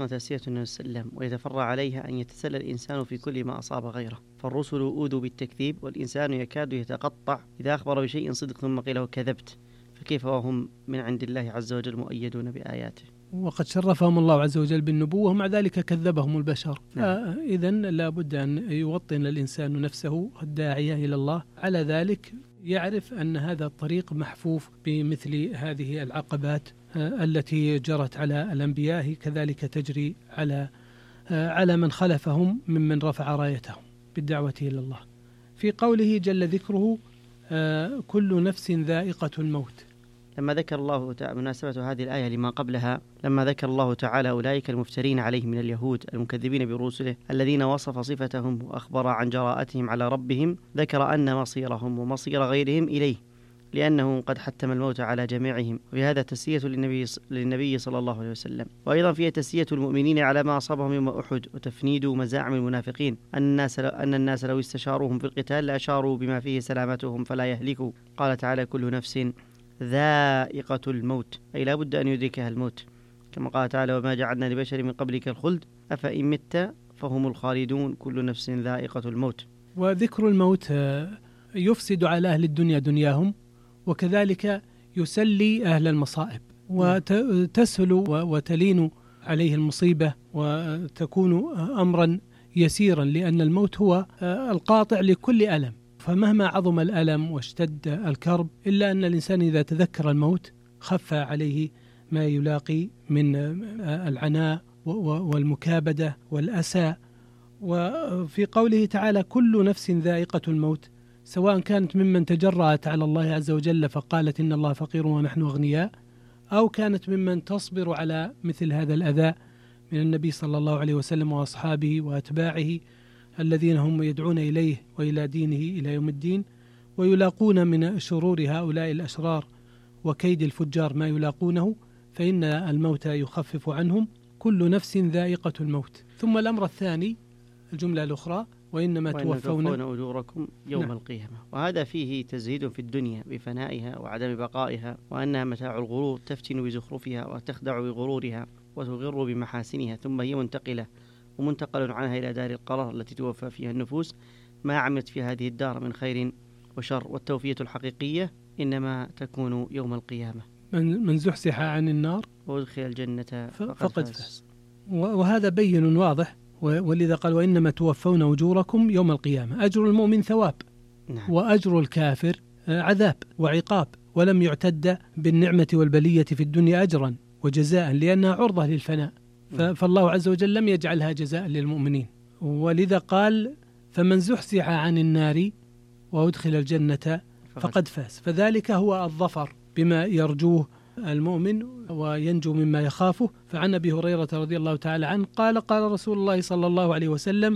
سبقنا تأسية النبي صلى الله عليه وسلم، ويتفرع عليها أن يتسلى الإنسان في كل ما أصاب غيره، فالرسل أوذوا بالتكذيب، والإنسان يكاد يتقطع إذا أخبر بشيء صدق ثم قيل له كذبت، فكيف وهم من عند الله عز وجل مؤيدون بآياته. وقد شرفهم الله عز وجل بالنبوة ومع ذلك كذبهم البشر. إذن لا بد أن يوطن الإنسان نفسه الداعية إلى الله على ذلك، يعرف أن هذا الطريق محفوف بمثل هذه العقبات التي جرت على الأنبياء، كذلك تجري على من خلفهم ممن رفع رايتهم بالدعوة إلى الله. في قوله جل ذكره كل نفس ذائقة الموت، لما ذكر الله تعالى مناسبة هذه الآية لما قبلها، لما ذكر الله تعالى أولئك المفترين عليه من اليهود المكذبين برسله الذين وصف صفتهم وأخبر عن جراءتهم على ربهم، ذكر أن مصيرهم ومصير غيرهم إليه، لأنه قد حتم الموت على جميعهم، وفي هذا تسلية للنبي صلى الله عليه وسلم، وأيضا فيها تسلية المؤمنين على ما أصابهم يوم أحد، وتفنيد مزاعم المنافقين أن الناس لو استشاروهم في القتال لأشاروا بما فيه سلامتهم فلا يهلكوا. قال تعالى كل نفس ذائقة الموت، أي لا بد أن يدركها الموت، كما قال تعالى وما جعلنا لبشر من قبلك الخلد أفإن مت فهم الخالدون كل نفس ذائقة الموت. وذكر الموت يفسد على أهل الدنيا دنياهم، وكذلك يسلي أهل المصائب، وتسهل وتلين عليه المصيبة وتكون أمرا يسيرا، لأن الموت هو القاطع لكل ألم، فمهما عظم الألم واشتد الكرب إلا أن الإنسان إذا تذكر الموت خف عليه ما يلاقي من العناء والمكابدة والأسى. وفي قوله تعالى كل نفس ذائقة الموت، سواء كانت ممن تجرأت على الله عز وجل فقالت إن الله فقير ونحن أغنياء، أو كانت ممن تصبر على مثل هذا الأذى من النبي صلى الله عليه وسلم وأصحابه وأتباعه الذين هم يدعون إليه وإلى دينه إلى يوم الدين، ويلاقون من شرور هؤلاء الأشرار وكيد الفجار ما يلاقونه، فإن الموت يخفف عنهم. كل نفس ذائقة الموت. ثم الأمر الثاني الجملة الأخرى وإنما توفون أجوركم يوم القيامة، وهذا فيه تزهيد في الدنيا بفنائها وعدم بقائها، وأنها متاع الغرور تفتن بزخرفها وتخدع بغرورها وتغر بمحاسنها، ثم هي منتقلة ومنتقل عنها إلى دار القرار التي توفى فيها النفوس ما عملت في هذه الدار من خير وشر، والتوفية الحقيقية إنما تكون يوم القيامة. من زحزح عن النار وأدخل الجنة فقد فاز. وهذا بين واضح، ولذا قال وإنما توفون أجوركم يوم القيامة. أجر المؤمن ثواب، وأجر الكافر عذاب وعقاب، ولم يعتد بالنعمة والبلية في الدنيا أجرا وجزاء لأنها عرضة للفناء، فالله عز وجل لم يجعلها جزاء للمؤمنين. ولذا قال فمن زحزح عن النار وأدخل الجنة فقد فاز، فذلك هو الظفر بما يرجوه المؤمن وينجو مما يخافه. فعن أبي هريرة رضي الله تعالى عنه قال قال رسول الله صلى الله عليه وسلم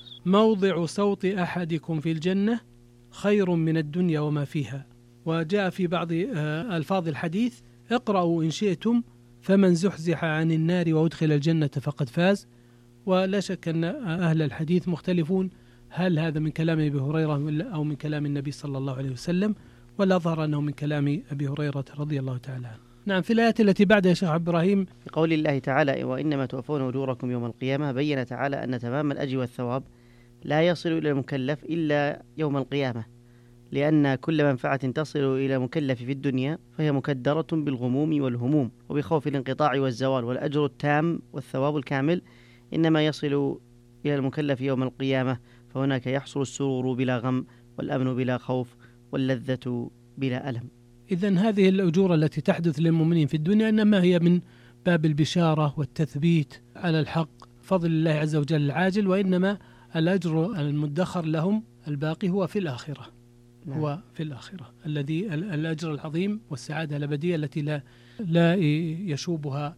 موضع صوت أحدكم في الجنة خير من الدنيا وما فيها. وجاء في بعض ألفاظ الحديث اقرأوا إن شئتم فمن زحزح عن النار وأدخل الجنة فقد فاز. ولا شك أن أهل الحديث مختلفون هل هذا من كلام أبي هريرة أو من كلام النبي صلى الله عليه وسلم، ولا ظهر أنه من كلام أبي هريرة رضي الله تعالى عنه. نعم. في الآية التي بعدها يا شيخ إبراهيم في قول الله تعالى وإنما توفون أجوركم يوم القيامة، بين تعالى أن تمام الأجر والثواب لا يصل إلى المكلف إلا يوم القيامة، لأن كل منفعة تصل إلى المكلف في الدنيا فهي مكدرة بالغموم والهموم وبخوف الانقطاع والزوال، والأجر التام والثواب الكامل إنما يصل إلى المكلف يوم القيامة، فهناك يحصل السرور بلا غم والأمن بلا خوف واللذة بلا ألم. إذن هذه الأجور التي تحدث للمؤمنين في الدنيا إنما هي من باب البشارة والتثبيت على الحق فضل الله عز وجل العاجل، وإنما الأجر المدخر لهم الباقي هو في الآخرة. نعم. هو في الآخرة الذي الأجر العظيم والسعادة الأبدية التي لا يشوبها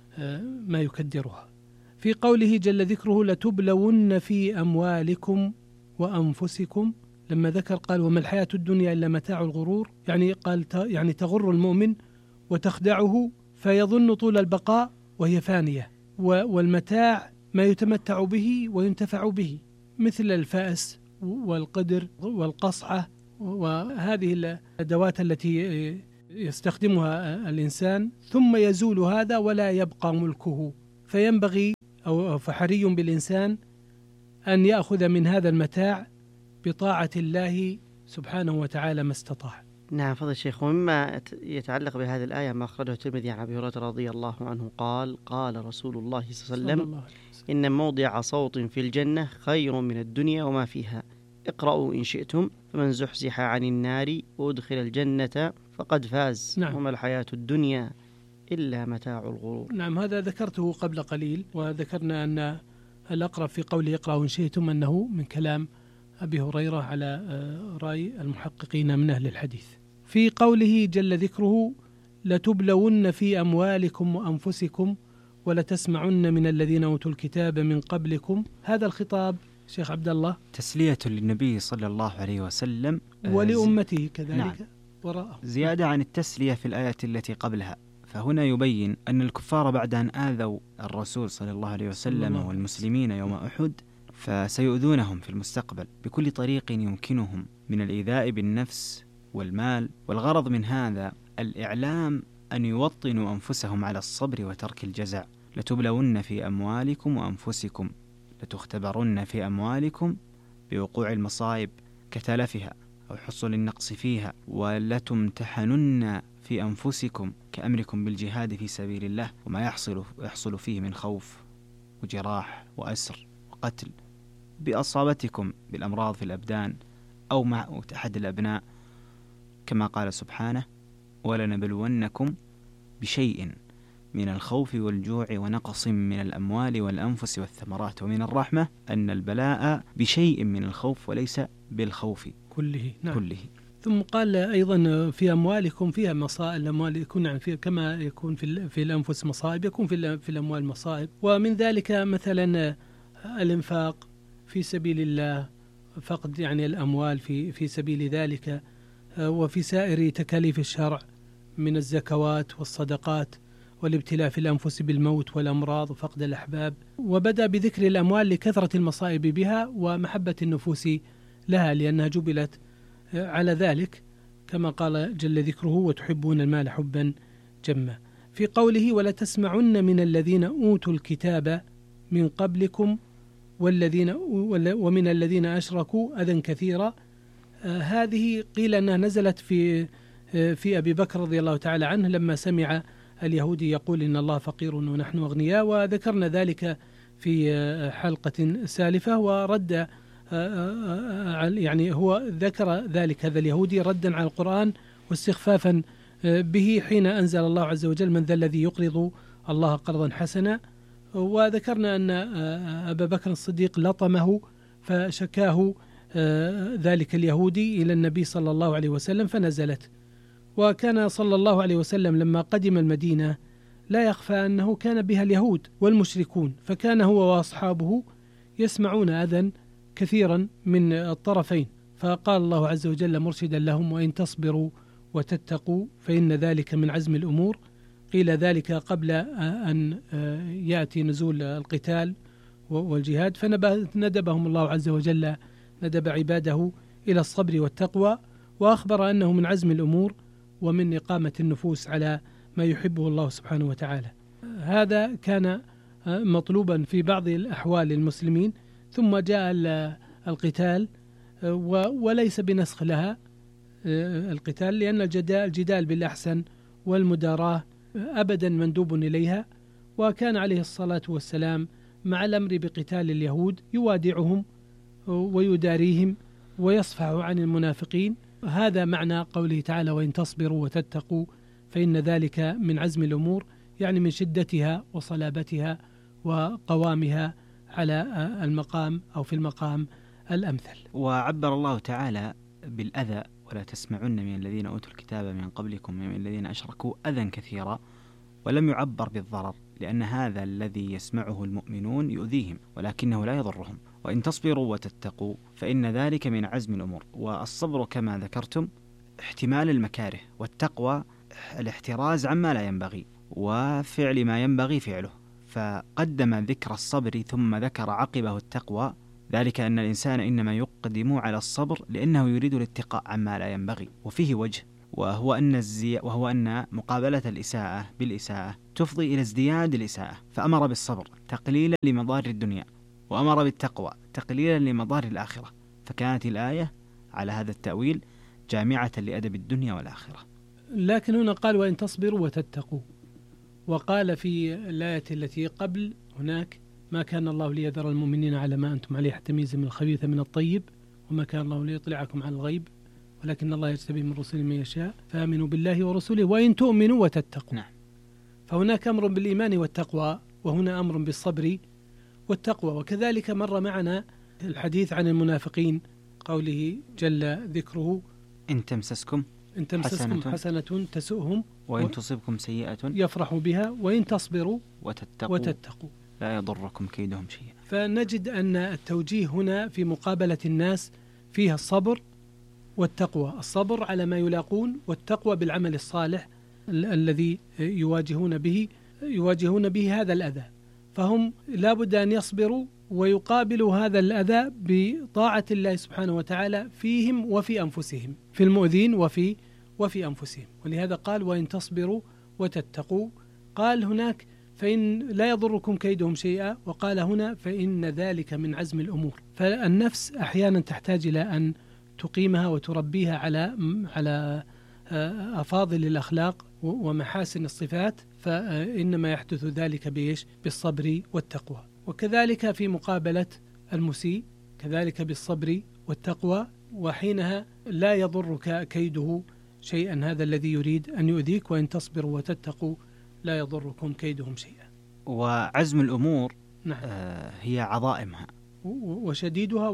ما يكدرها. في قوله جل ذكره لتبلون في أموالكم وأنفسكم، لما ذكر قال وما الحياة الدنيا إلا متاع الغرور، يعني قال يعني تغر المؤمن وتخدعه فيظن طول البقاء وهي فانية، والمتاع ما يتمتع به وينتفع به مثل الفأس والقدر والقصعة، وهذه الأدوات التي يستخدمها الإنسان، ثم يزول هذا ولا يبقى ملكه، فينبغي أو فحري بالإنسان أن يأخذ من هذا المتاع بطاعة الله سبحانه وتعالى ما استطاع. نعم فضل الشيخ. ومما يتعلق بهذه الآية ما أخرجه الترمذي عن أبي هريرة رضي الله عنه قال قال رسول الله صلى الله عليه وسلم إن موضع صوت في الجنة خير من الدنيا وما فيها، اقرأوا إن شئتم، فمن زحزح عن النار وأدخل الجنة فقد فاز. نعم. وما الحياة الدنيا إلا متاع الغرور. نعم، هذا ذكرته قبل قليل، وذكرنا أن الأقرب في قوله اقرأوا إن شئتم أنه من كلام أبي هريرة على رأي المحققين من أهل الحديث. في قوله جل ذكره لتبلون في أموالكم وأنفسكم ولتسمعن من الذين أوتوا الكتاب من قبلكم، هذا الخطاب شيخ عبد الله تسلية للنبي صلى الله عليه وسلم ولأمته كذلك. نعم. وراءه زيادة عن التسلية في الآية التي قبلها، فهنا يبين أن الكفار بعد أن آذوا الرسول صلى الله عليه وسلم والمسلمين يوم أحد فسيؤذونهم في المستقبل بكل طريق يمكنهم من الإيذاء بالنفس والمال، والغرض من هذا الإعلام أن يوطنوا أنفسهم على الصبر وترك الجزع. لتبلون في أموالكم وأنفسكم، لتختبرن في أموالكم بوقوع المصائب كتلفها أو حصول النقص فيها، ولتمتحنن في أنفسكم كأمركم بالجهاد في سبيل الله وما يحصل فيه من خوف وجراح وأسر وقتل، بأصابتكم بالأمراض في الأبدان أو مع أحد الأبناء، كما قال سبحانه ولنبلونكم بشيء من الخوف والجوع ونقص من الأموال والأنفس والثمرات. ومن الرحمة أن البلاء بشيء من الخوف وليس بالخوف كله. نعم. كله. ثم قال أيضا في أموالكم فيها مصائب، الأموال يكون يعني كما يكون في الأنفس مصائب يكون في الأموال مصائب، ومن ذلك مثلا الإنفاق في سبيل الله، فقد يعني الأموال في سبيل ذلك، وفي سائر تكاليف الشرع من الزكوات والصدقات، والابتلاء في الأنفس بالموت والأمراض وفقد الأحباب. وبدأ بذكر الأموال لكثرة المصائب بها ومحبة النفوس لها لأنها جبلت على ذلك، كما قال جل ذكره وتحبون المال حبا جما. في قوله ولتسمعن من الذين أوتوا الكتاب من قبلكم ومن الذين أشركوا أذى كثيرا، هذه قيل أنها نزلت في أبي بكر رضي الله تعالى عنه لما سمع اليهودي يقول إن الله فقير ونحن أغنياء، وذكرنا ذلك في حلقة سالفة، ورد يعني هو ذكر ذلك هذا اليهودي ردا على القرآن واستخفافا به حين أنزل الله عز وجل من ذا الذي يقرض الله قرضا حسنا. وذكرنا أن أبا بكر الصديق لطمه فشكاه ذلك اليهودي إلى النبي صلى الله عليه وسلم فنزلت. وكان صلى الله عليه وسلم لما قدم المدينة لا يخفى أنه كان بها اليهود والمشركون، فكان هو وأصحابه يسمعون أذى كثيرا من الطرفين، فقال الله عز وجل مرشدا لهم وإن تصبروا وتتقوا فإن ذلك من عزم الأمور. قيل ذلك قبل أن يأتي نزول القتال والجهاد، فندبهم الله عز وجل ندب عباده إلى الصبر والتقوى، وأخبر أنه من عزم الأمور ومن إقامة النفوس على ما يحبه الله سبحانه وتعالى. هذا كان مطلوبا في بعض الأحوال المسلمين، ثم جاء القتال وليس بنسخ لها القتال، لأن الجدال بالأحسن والمداراة أبدا مندوب إليها، وكان عليه الصلاة والسلام مع الأمر بقتال اليهود يوادعهم ويداريهم ويصفح عن المنافقين. هذا معنى قوله تعالى وإن تصبروا وتتقوا فإن ذلك من عزم الأمور، يعني من شدتها وصلابتها وقوامها على المقام أو في المقام الأمثل. وعبر الله تعالى بالأذى ولا تسمعن من الذين أوتوا الكتاب من قبلكم من الذين أشركوا أذى كثيرا، ولم يعبر بالضرر، لأن هذا الذي يسمعه المؤمنون يؤذيهم ولكنه لا يضرهم. وإن تصبروا وتتقوا فإن ذلك من عزم الأمور. والصبر كما ذكرتم احتمال المكاره، والتقوى الاحتراز عما لا ينبغي وفعل ما ينبغي فعله، فقدم ذكر الصبر ثم ذكر عقبه التقوى، ذلك أن الإنسان إنما يقدم على الصبر لأنه يريد الاتقاء عما لا ينبغي. وفيه وجه، وهو أن مقابلة الإساءة بالإساءة تفضي إلى ازدياد الإساءة، فأمر بالصبر تقليلا لمضار الدنيا، وأمر بالتقوى تقليلا لمضار الآخرة، فكانت الآية على هذا التأويل جامعة لأدب الدنيا والآخرة. لكن هنا قال وإن تصبروا وتتقوا، وقال في الآية التي قبل هناك ما كان الله ليذر المؤمنين على ما أنتم عليه حتى يميز من الخبيث من الطيب، وما كان الله ليطلعكم على الغيب ولكن الله يجتبي من رسله من يشاء، فآمنوا بالله ورسوله وإن تؤمنوا وتتقوا. نعم. فهناك أمر بالإيمان والتقوى، وهنا أمر بالصبر والتقوى. وكذلك مر معنا الحديث عن المنافقين، قوله جل ذكره إن تمسسكم حسنة تسؤهم وإن تصبكم سيئة يفرحوا بها وإن تصبروا وتتقوا لا يضركم كيدهم شيئا. فنجد أن التوجيه هنا في مقابلة الناس فيها الصبر والتقوى، الصبر على ما يلاقون، والتقوى بالعمل الصالح الذي يواجهون به هذا الأذى. فهم لا بد أن يصبروا ويقابلوا هذا الأذى بطاعة الله سبحانه وتعالى فيهم وفي أنفسهم، في المؤذين وفي أنفسهم. ولهذا قال وإن تصبروا وتتقوا، قال هناك فإن لا يضركم كيدهم شيئا، وقال هنا فإن ذلك من عزم الأمور. فالنفس أحيانا تحتاج إلى أن تقيمها وتربيها على أفاضل الأخلاق ومحاسن الصفات، فإنما يحدث ذلك بالصبر والتقوى. وكذلك في مقابلة المسيء كذلك بالصبر والتقوى، وحينها لا يضرك كيده شيئا هذا الذي يريد أن يؤذيك، وإن تصبروا وتتقوا لا يضركم كيدهم شيئا. وعزم الأمور نعم. هي عظائمها وشديدها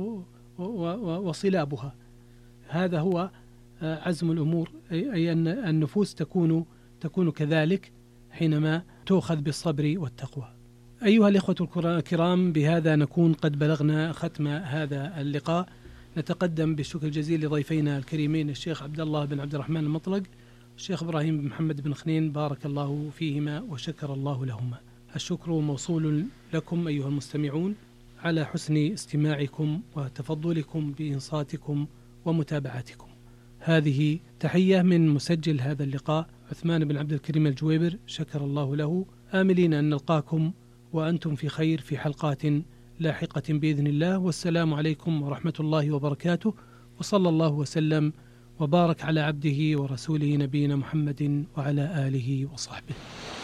وصلابها، هذا هو عزم الأمور، أي أن النفوس تكون كذلك حينما تؤخذ بالصبر والتقوى. أيها الإخوة الكرام، بهذا نكون قد بلغنا ختم هذا اللقاء. نتقدم بالشكر الجزيل لضيفينا الكريمين الشيخ عبد الله بن عبد الرحمن المطلق والشيخ إبراهيم بن محمد بن خنين، بارك الله فيهما وشكر الله لهما. الشكر موصول لكم أيها المستمعون على حسن استماعكم وتفضلكم بإنصاتكم ومتابعتكم. هذه تحية من مسجل هذا اللقاء عثمان بن عبد الكريم الجويبر، شكر الله له، آملين أن نلقاكم وأنتم في خير في حلقات لاحقة بإذن الله. والسلام عليكم ورحمة الله وبركاته، وصلى الله وسلم وبارك على عبده ورسوله نبينا محمد وعلى آله وصحبه.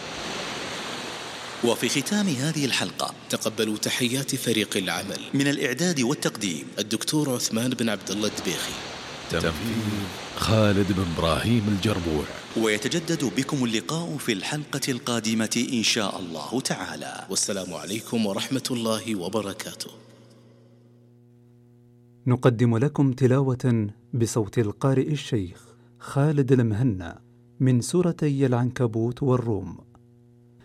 وفي ختام هذه الحلقة تقبلوا تحيات فريق العمل من الإعداد والتقديم الدكتور عثمان بن عبد الله الدبيخي، تنفيذ خالد بن إبراهيم الجربوع. ويتجدد بكم اللقاء في الحلقة القادمة إن شاء الله تعالى، والسلام عليكم ورحمة الله وبركاته. نقدم لكم تلاوة بصوت القارئ الشيخ خالد المهنا من سورتي العنكبوت والروم.